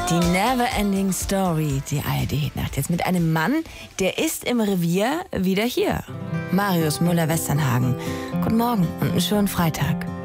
Die Neverending Story, die ARD-Nacht. Jetzt mit einem Mann, der ist im Revier wieder hier. Marius Müller-Westernhagen. Guten Morgen und einen schönen Freitag.